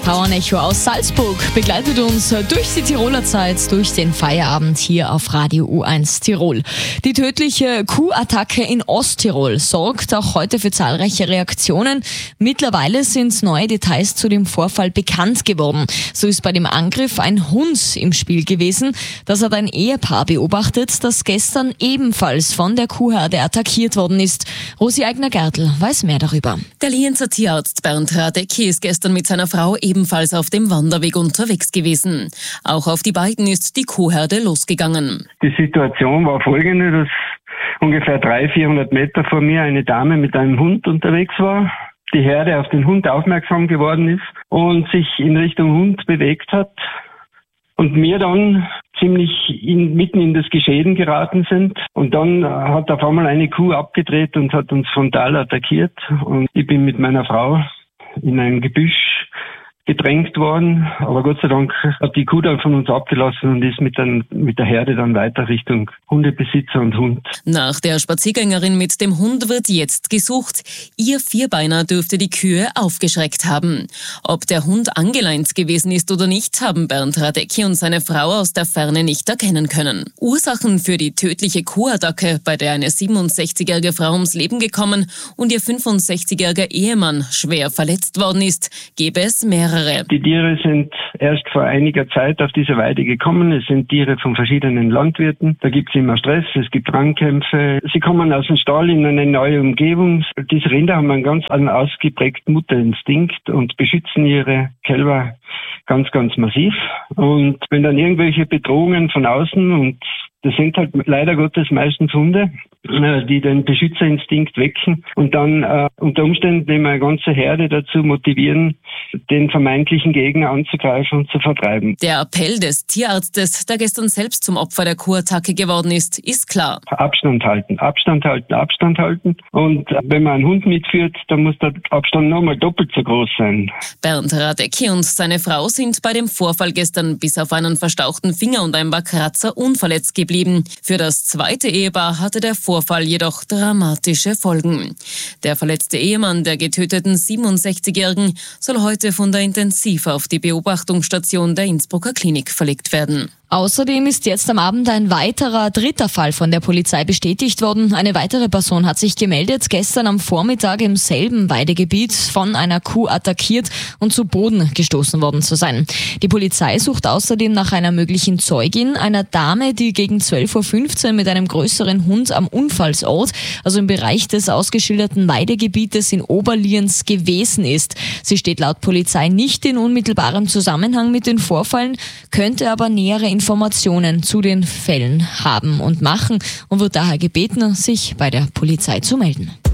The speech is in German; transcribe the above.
Bauernecho aus Salzburg begleitet uns durch die Tiroler Zeit, durch den Feierabend hier auf Radio U1 Tirol. Die tödliche Kuhattacke in Osttirol sorgt auch heute für zahlreiche Reaktionen. Mittlerweile sind neue Details zu dem Vorfall bekannt geworden. So ist bei dem Angriff ein Hund im Spiel gewesen. Das hat ein Ehepaar beobachtet, das gestern ebenfalls von der Kuhherde attackiert worden ist. Rosi Eigner-Gertl weiß mehr darüber. Der Lienzer Tierarzt Bernd Radecki ist gestern mit seiner Frau ebenfalls auf dem Wanderweg unterwegs gewesen. Auch auf die beiden ist die Kuhherde losgegangen. Die Situation war folgende, dass ungefähr 300-400 Meter vor mir eine Dame mit einem Hund unterwegs war. Die Herde auf den Hund aufmerksam geworden ist und sich in Richtung Hund bewegt hat und mir dann ziemlich mitten in das Geschehen geraten sind. Und dann hat auf einmal eine Kuh abgedreht und hat uns frontal attackiert. Und ich bin mit meiner Frau in ein Gebüsch gedrängt worden, aber Gott sei Dank hat die Kuh dann von uns abgelassen und ist mit der Herde dann weiter Richtung Hundebesitzer und Hund. Nach der Spaziergängerin mit dem Hund wird jetzt gesucht. Ihr Vierbeiner dürfte die Kühe aufgeschreckt haben. Ob der Hund angeleint gewesen ist oder nicht, haben Bernd Radecki und seine Frau aus der Ferne nicht erkennen können. Ursachen für die tödliche Kuhattacke, bei der eine 67-jährige Frau ums Leben gekommen und ihr 65-jähriger Ehemann schwer verletzt worden ist, gäbe es mehrere. Die Tiere sind erst vor einiger Zeit auf diese Weide gekommen. Es sind Tiere von verschiedenen Landwirten. Da gibt es immer Stress, es gibt Rangkämpfe. Sie kommen aus dem Stall in eine neue Umgebung. Diese Rinder haben einen ganz ausgeprägten Mutterinstinkt und beschützen ihre Kälber ganz, ganz massiv. Und wenn dann irgendwelche Bedrohungen von außen, und das sind halt leider Gottes meistens Hunde, die den Beschützerinstinkt wecken und dann unter Umständen immer eine ganze Herde dazu motivieren, den vermeintlichen Gegner anzugreifen und zu vertreiben. Der Appell des Tierarztes, der gestern selbst zum Opfer der Kuhattacke geworden ist klar. Abstand halten, Abstand halten, Abstand halten. Und wenn man einen Hund mitführt, dann muss der Abstand nochmal doppelt so groß sein. Bernd Radecki und seine Frau sind bei dem Vorfall gestern bis auf einen verstauchten Finger und ein paar Kratzer unverletzt geblieben. Für das zweite Ehepaar hatte der Vorfall jedoch dramatische Folgen. Der verletzte Ehemann der getöteten 67-Jährigen soll heute von der Intensiv auf die Beobachtungsstation der Innsbrucker Klinik verlegt werden. Außerdem ist jetzt am Abend ein weiterer dritter Fall von der Polizei bestätigt worden. Eine weitere Person hat sich gemeldet, gestern am Vormittag im selben Weidegebiet von einer Kuh attackiert und zu Boden gestoßen worden zu sein. Die Polizei sucht außerdem nach einer möglichen Zeugin, einer Dame, die gegen 12.15 Uhr mit einem größeren Hund am Unfallsort, also im Bereich des ausgeschilderten Weidegebietes in Oberliens gewesen ist. Sie steht laut Polizei nicht in unmittelbarem Zusammenhang mit den Vorfällen, könnte aber nähere Informationen zu den Fällen haben und machen und wird daher gebeten, sich bei der Polizei zu melden.